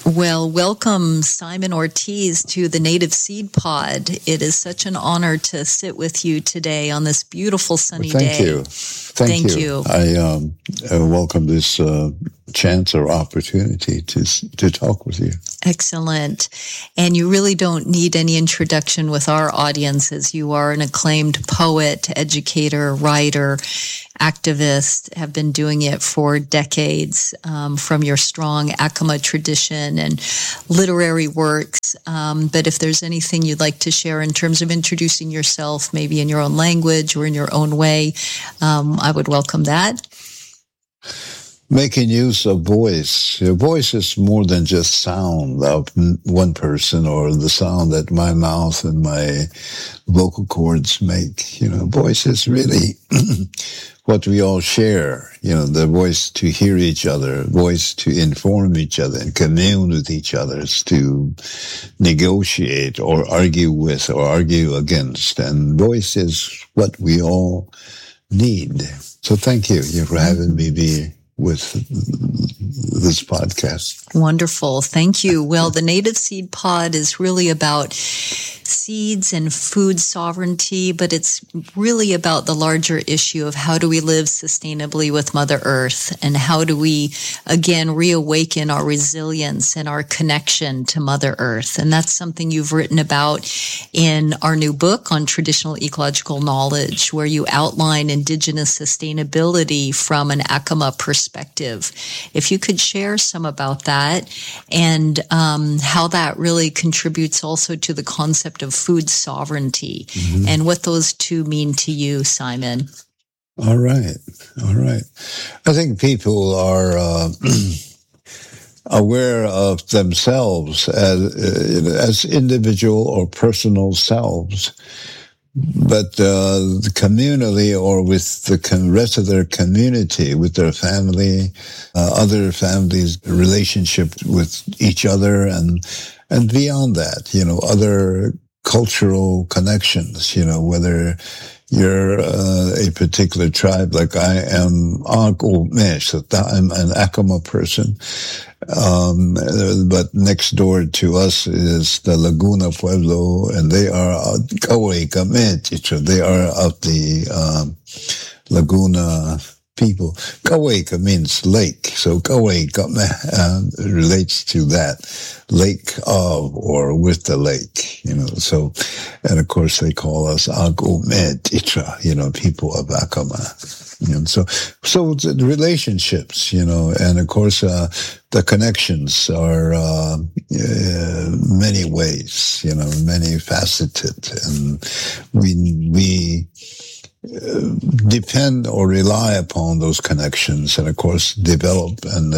Well, welcome, Simon Ortiz, to the Native Seed Pod. It is such an honor to sit with you today on this beautiful sunny day. Thank you. I welcome this chance or opportunity to talk with you. Excellent. And you really don't need any introduction with our audience, as you are an acclaimed poet, educator, writer, activist, have been doing it for decades, from your strong Acoma tradition and literary works. But if there's anything you'd like to share in terms of introducing yourself, maybe in your own language or in your own way, I would welcome that. Making use of voice. Your voice is more than just sound of one person or the sound that my mouth and my vocal cords make. Voice is really what we all share. The voice to hear each other, voice to inform each other and commune with each other, to negotiate or argue with or argue against. And voice is what we all need. So thank you for having me be with this podcast. Wonderful. Thank you. Well, the Native Seed Pod is really about seeds and food sovereignty, but it's really about the larger issue of how do we live sustainably with Mother Earth, and how do we, again, reawaken our resilience and our connection to Mother Earth. And that's something you've written about in our new book on traditional ecological knowledge, where you outline indigenous sustainability from an Acoma perspective. If you could share some about that and how that really contributes also to the concept of food sovereignty, and what those two mean to you, Simon. All right. I think people are aware of themselves as individual or personal selves, but communally or with the rest of their community, with their family, other families' relationship with each other, and beyond that, other cultural connections, whether you're a particular tribe, like I am Agulmesh, I'm an Acoma person. But next door to us is the Laguna Pueblo, and they are Kaway-Kamet. They are of the Laguna people. Kaweka means lake, so Kaweka relates to that, lake of or with the lake, So, and of course they call us Agumed Itra, people of Acoma. So the relationships, and of course the connections are many ways, many faceted, and we depend or rely upon those connections, and of course develop and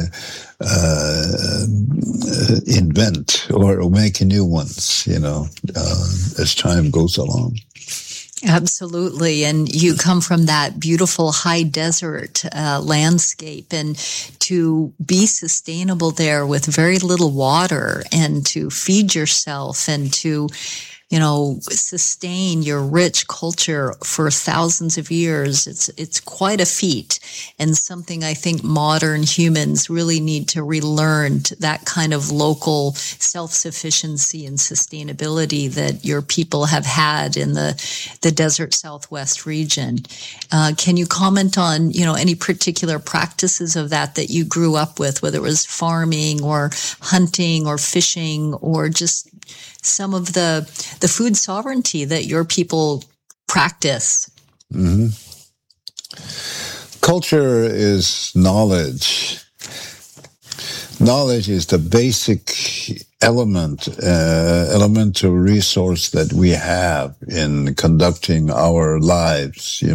invent or make new ones, as time goes along. Absolutely. And you come from that beautiful high desert landscape, and to be sustainable there with very little water, and to feed yourself, and to sustain your rich culture for thousands of years. It's quite a feat, and something I think modern humans really need to relearn, that kind of local self-sufficiency and sustainability that your people have had in the desert Southwest region. Can you comment on, any particular practices of that you grew up with, whether it was farming or hunting or fishing, or just some of the food sovereignty that your people practice? Culture is knowledge. Knowledge is the basic elemental resource that we have in conducting our lives,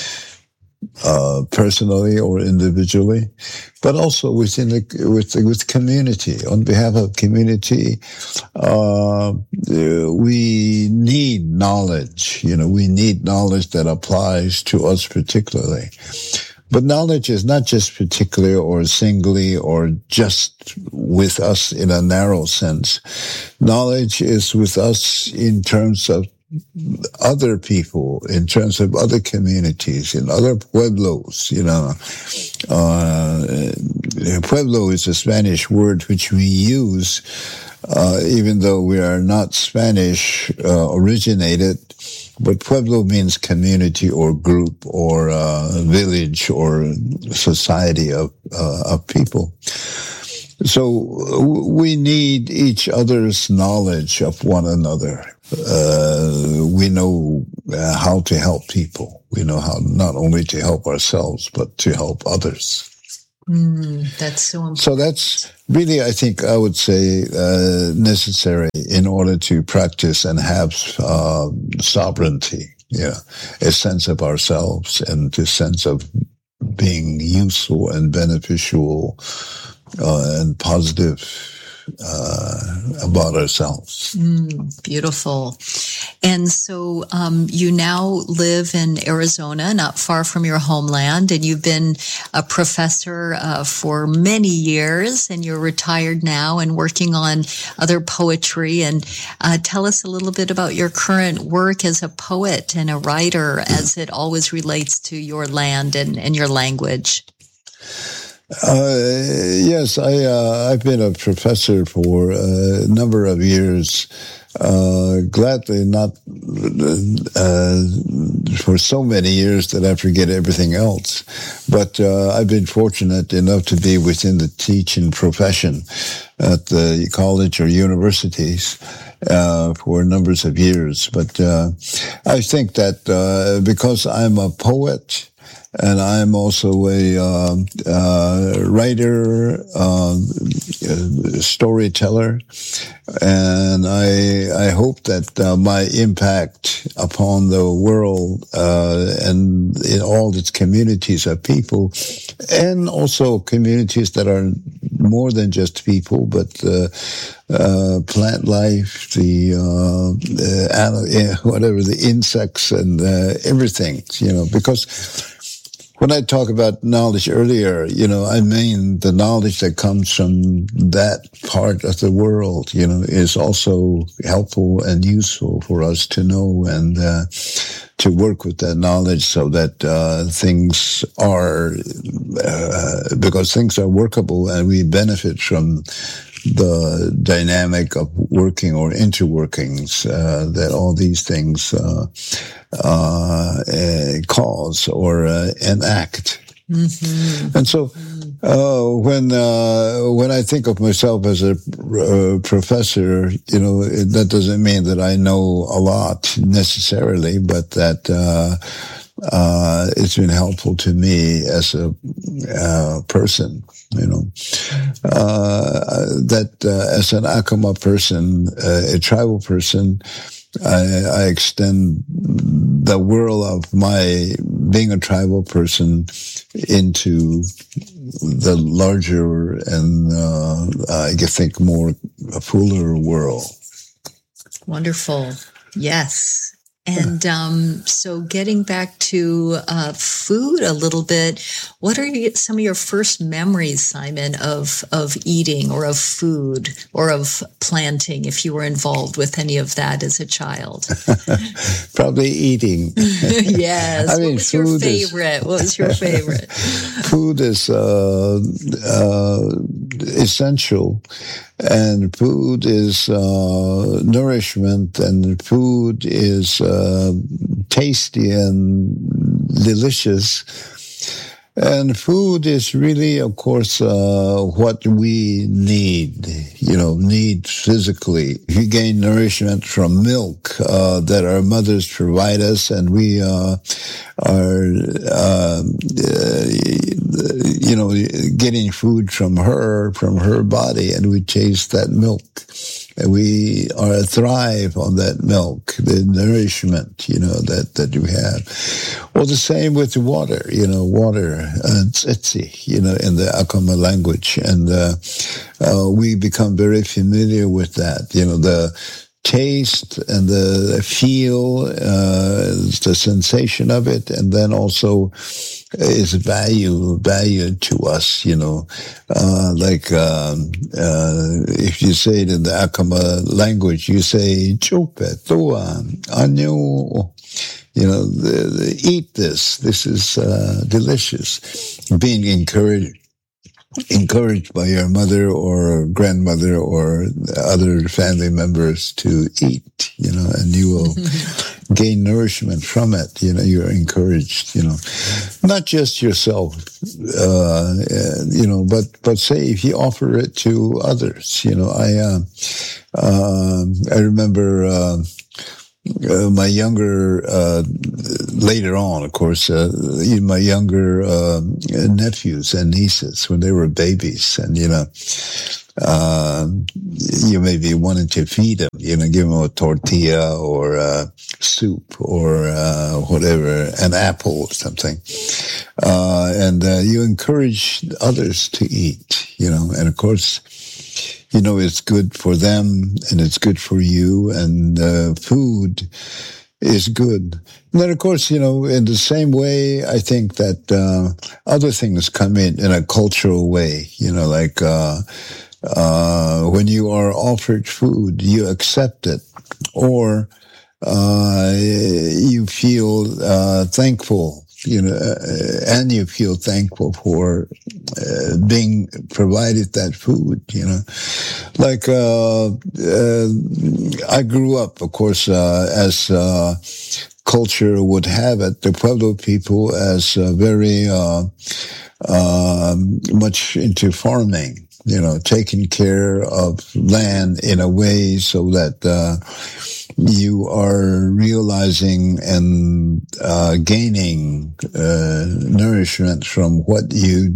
personally or individually, but also with community. On behalf of community, we need knowledge. We need knowledge that applies to us particularly. But knowledge is not just particular or singly or just with us in a narrow sense. Knowledge is with us in terms of other people, in terms of other communities, in other pueblos, Pueblo is a Spanish word which we use, even though we are not Spanish originated. But pueblo means community or group or village or society of people. So we need each other's knowledge of one another. We know how to help people. We know how not only to help ourselves, but to help others. That's so important. So that's really, I think, I would say, necessary in order to practice and have sovereignty. Yeah, a sense of ourselves and a sense of being useful and beneficial and positive about ourselves. Beautiful. And so you now live in Arizona, not far from your homeland, and you've been a professor for many years, and you're retired now and working on other poetry. And tell us a little bit about your current work as a poet and a writer as it always relates to your land and your language. Yes, I've been a professor for a number of years. Gladly not for so many years that I forget everything else. But I've been fortunate enough to be within the teaching profession at the college or universities for numbers of years. But I think that because I'm a poet, and I'm also a writer, storyteller, and I hope that my impact upon the world and in all its communities of people, and also communities that are more than just people, but plant life, the insects and everything, because when I talk about knowledge earlier, I mean the knowledge that comes from that part of the world, is also helpful and useful for us to know and to work with that knowledge so that things are, because things are workable and we benefit from the dynamic of working or interworkings that all these things cause or enact. Mm-hmm. And so when I think of myself as a professor, that doesn't mean that I know a lot necessarily, but that it's been helpful to me as a person, that as an Acoma person, a tribal person, I extend the world of my being a tribal person into the larger and I think more fuller world. Wonderful. Yes. And so getting back to food a little bit, what are some of your first memories, Simon, of eating or of food or of planting, if you were involved with any of that as a child? Probably eating. Yes. I mean, what was your favorite? What was your favorite? Food is essential. And food is nourishment, and food is tasty and delicious. And food is really, of course, what we need, need physically. We gain nourishment from milk that our mothers provide us, and we are getting food from her body, and we taste that milk. And we are thrive on that milk, the nourishment, that you have. Well, the same with the water, water, tsetse, in the Acoma language. And we become very familiar with that, taste and the feel, the sensation of it, and then also is valued to us, if you say it in the Acoma language, you say, chope, toa, anyo, eat this. This is delicious. Being encouraged by your mother or grandmother or other family members to eat, and you will gain nourishment from it. You're encouraged, not just yourself, but say if you offer it to others, I remember, my younger, later on, of course, my younger nephews and nieces when they were babies, and you may be wanting to feed them, give them a tortilla or soup or whatever, an apple or something, and you encourage others to eat, and of course, it's good for them and it's good for you, and food is good. And then, of course, in the same way, I think that other things come in a cultural way, when you are offered food, you accept it, or you feel thankful. And you feel thankful for being provided that food, Like, I grew up, of course, as culture would have it, the Pueblo people as very much into farming, taking care of land in a way so that you are realizing and gaining nourishment from what you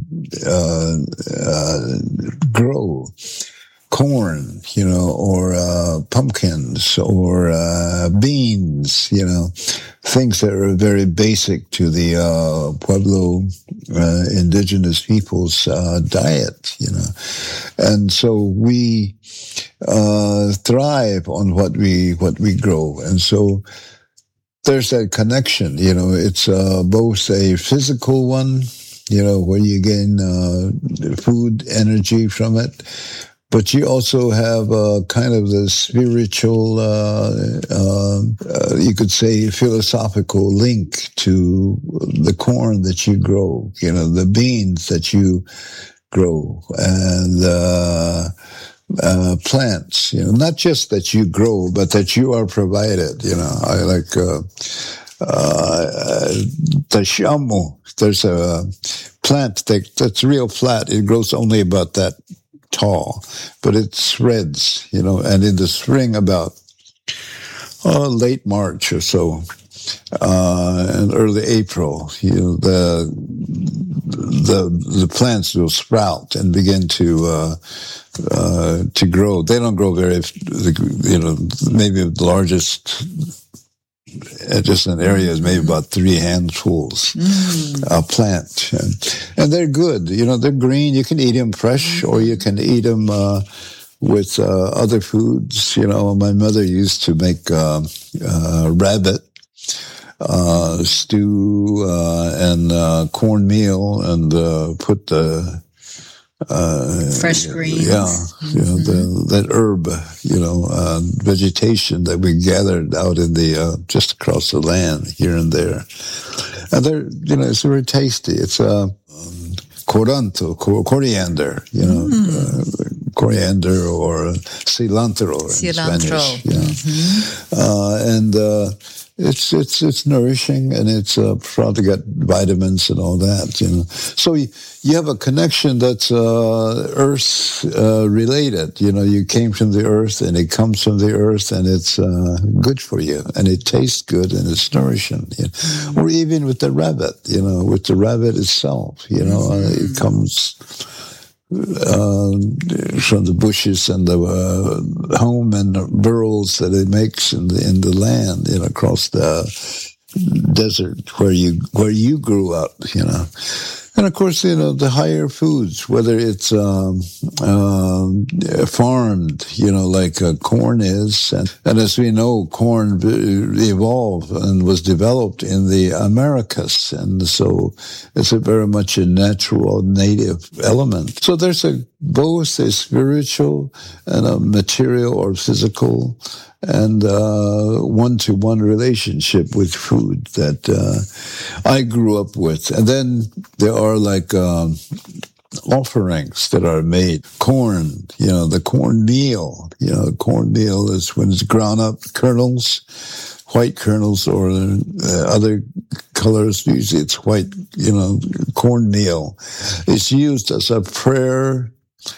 grow. Corn, or pumpkins, or beans, things that are very basic to the Pueblo indigenous people's diet, and so we thrive on what we grow, and so there's that connection. It's both a physical one, where you gain food energy from it. But you also have kind of the spiritual, you could say, philosophical link to the corn that you grow, the beans that you grow, and plants, not just that you grow, but that you are provided. I like the shamu. There's a plant that's real flat. It grows only about that tall, but it spreads, and in the spring, about late March or so, and early April, the plants will sprout and begin to grow. They don't grow very, maybe the largest distant areas, maybe about 3 handfuls a plant. And they're good. They're green. You can eat them fresh, or you can eat them with other foods. My mother used to make rabbit stew and cornmeal, and put the fresh greens. That herb, vegetation that we gathered out in the, just across the land here and there. And they're, it's very tasty. It's, coriander, coriander or cilantro in Spanish. And, it's nourishing, and it's probably got vitamins and all that, So you have a connection that's earth related. You came from the earth, and it comes from the earth, and it's good for you, and it tastes good, and it's nourishing. Or even with the rabbit, with the rabbit itself, it comes from the bushes and the home and the burrows that it makes in the land, across the desert where you grew up, And of course, the higher foods, whether it's farmed, like corn is. And as we know, corn evolved and was developed in the Americas. And so it's very much a natural, native element. So there's both a spiritual and a material or physical and one-to-one relationship with food that I grew up with. And then there are offerings that are made. Corn, the cornmeal. Cornmeal is when it's ground up, kernels, white kernels or other colors. Usually it's white, cornmeal. It's used as a prayer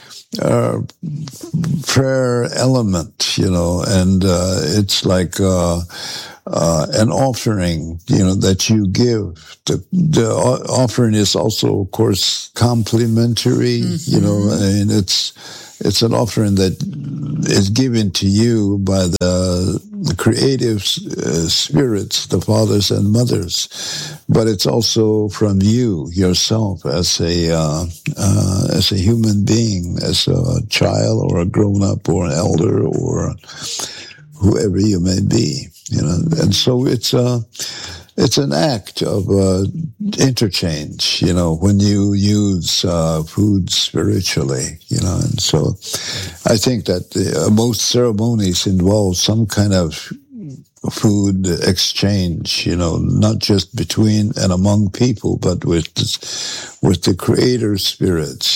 element, and it's like an offering, that you give. The offering is also, of course, complimentary, and it's an offering that is given to you by the creative spirits, the fathers and mothers, but it's also from you yourself as a human being, as a child or a grown-up or an elder or whoever you may be, and so it's an act of interchange, when you use food spiritually, and so I think that most ceremonies involve some kind of food exchange, not just between and among people, but with the creator spirits,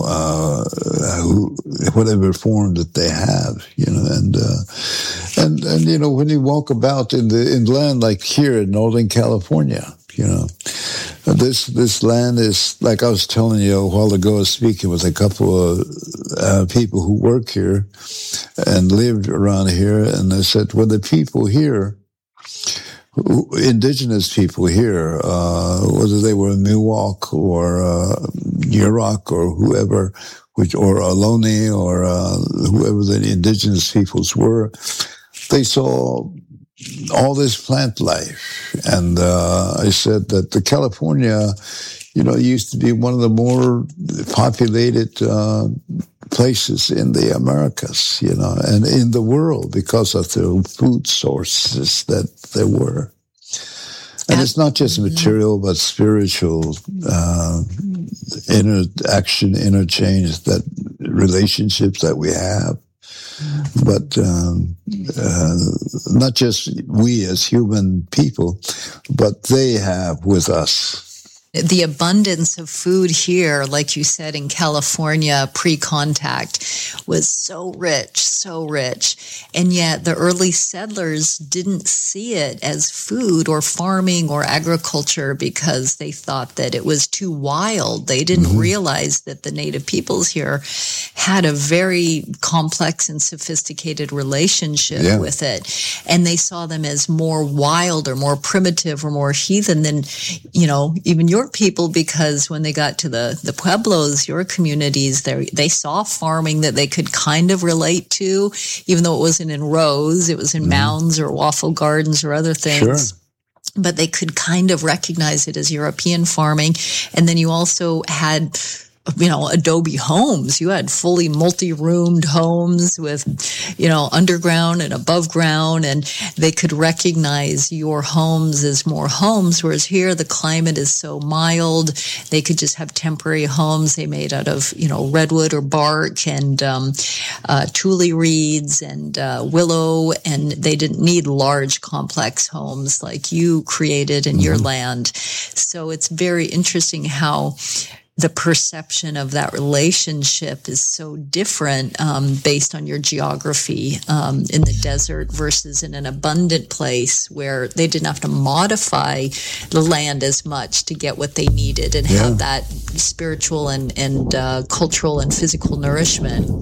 whatever form that they have, and when you walk about in land like here in Northern California, this land is, like I was telling you a while ago, I was speaking with a couple of people who work here and lived around here, and I said, well, the people here, indigenous people here, whether they were in Miwok or Yurok or whoever, or Ohlone or whoever the indigenous peoples were, they saw all this plant life. And I said that the California, used to be one of the more populated places in the Americas, and in the world because of the food sources that there were. And it's not just material, but spiritual interaction, interchange, that relationships that we have. But not just we as human people, but they have with us. The abundance of food here, like you said, in California, pre-contact, was so rich. And yet the early settlers didn't see it as food or farming or agriculture because they thought that it was too wild. They didn't realize that the native peoples here had a very complex and sophisticated relationship with it. And they saw them as more wild or more primitive or more heathen than, even your people, because when they got to the pueblos, your communities, they saw farming that they could kind of relate to, even though it wasn't in rows, it was in mounds or waffle gardens or other things. Sure. But they could kind of recognize it as European farming. And then you also had adobe homes. You had fully multi-roomed homes with, underground and above ground, and they could recognize your homes as more homes, whereas here the climate is so mild. They could just have temporary homes they made out of, redwood or bark and tule reeds and willow, and they didn't need large, complex homes like you created in your land. So it's very interesting how the perception of that relationship is so different based on your geography in the desert versus in an abundant place where they didn't have to modify the land as much to get what they needed and have that spiritual and cultural and physical nourishment.